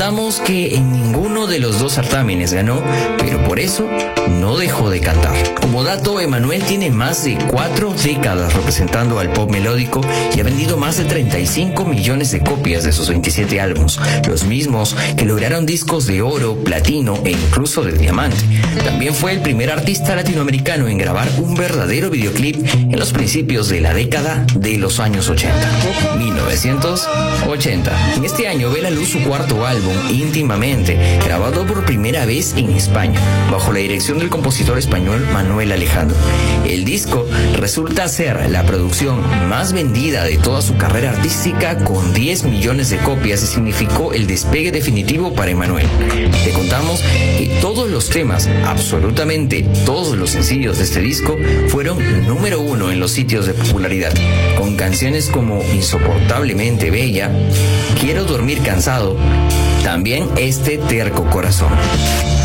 Notamos que en ninguno de los dos certámenes ganó, pero por eso no dejó de cantar. Como dato, Emmanuel tiene más de 4 décadas representando al pop melódico y ha vendido más de 35 millones de copias de sus 27 álbumes, los mismos que lograron discos de oro, platino e incluso de diamante. También fue el primer artista latinoamericano en grabar un verdadero videoclip en los principios de la década de los años 80. 1980. En este año ve la luz su cuarto álbum, Íntimamente, grabado por primera vez en España, bajo la dirección del compositor español Manuel Alejandro. El disco resulta ser la producción más vendida de toda su carrera artística, con 10 millones de copias, y significó el despegue definitivo para Emmanuel. Te contamos que todos los temas, absolutamente todos los sencillos de este disco, fueron número 1 en los sitios de popularidad, con canciones como Insoportablemente Bella, Quiero dormir cansado, también Este terco corazón.